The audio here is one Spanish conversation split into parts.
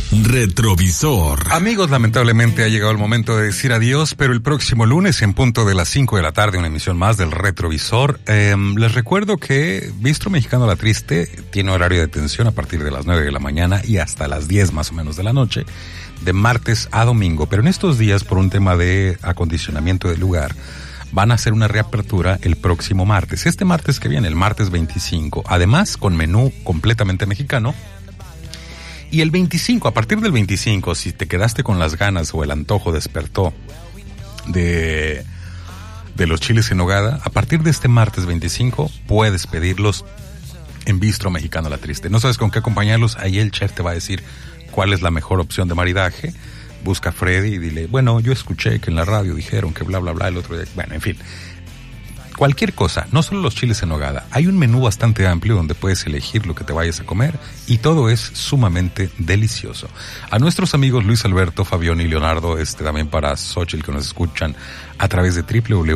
Retrovisor. Amigos, lamentablemente ha llegado el momento de decir adiós, pero el próximo lunes en punto de las 5 de la tarde, una emisión más del Retrovisor. Les recuerdo que Bistro Mexicano La Triste tiene horario de atención a partir de las 9 de la mañana y hasta las 10 más o menos de la noche, de martes a domingo. Pero en estos días, por un tema de acondicionamiento del lugar, van a hacer una reapertura el próximo martes. Este martes que viene, el martes 25. Además, con menú completamente mexicano. Y el 25, a partir del 25, si te quedaste con las ganas o el antojo despertó de los chiles en nogada, a partir de este martes 25 puedes pedirlos en Bistro Mexicano La Triste. No sabes con qué acompañarlos, ahí el chef te va a decir cuál es la mejor opción de maridaje. Busca a Freddy y dile, bueno, yo escuché que en la radio dijeron que bla, bla, bla, el otro día. Bueno, en fin. Cualquier cosa, no solo los chiles en nogada. Hay un menú bastante amplio donde puedes elegir lo que te vayas a comer y todo es sumamente delicioso. A nuestros amigos Luis Alberto, Fabián y Leonardo, también para Xochitl que nos escuchan a través de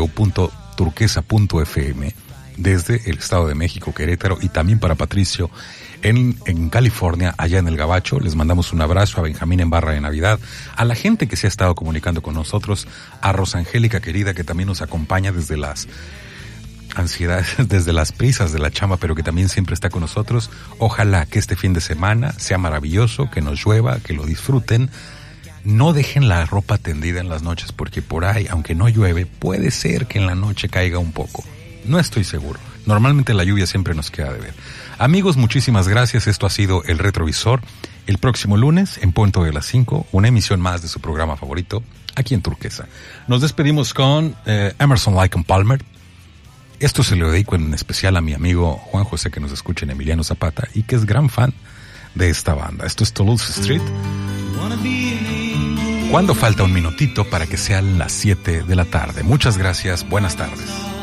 www.turquesa.fm desde el Estado de México, Querétaro, y también para Patricio en California, allá en el Gabacho. Les mandamos un abrazo a Benjamín en Barra de Navidad, a la gente que se ha estado comunicando con nosotros, a Rosangélica querida que también nos acompaña desde las ansiedades, desde las prisas de la chamba, pero que también siempre está con nosotros. Ojalá que este fin de semana sea maravilloso, que nos llueva, que lo disfruten. No dejen la ropa tendida en las noches, porque por ahí, aunque no llueve, puede ser que en la noche caiga un poco. No estoy seguro. Normalmente la lluvia siempre nos queda de ver. Amigos, muchísimas gracias. Esto ha sido El Retrovisor. El próximo lunes, en punto de las 5, una emisión más de su programa favorito, aquí en Turquesa. Nos despedimos con Emerson, Lake and Palmer. Esto se lo dedico en especial a mi amigo Juan José, que nos escucha en Emiliano Zapata y que es gran fan de esta banda. Esto es Toulouse Street. Cuando falta un minutito para que sean las 7 de la tarde. Muchas gracias, buenas tardes.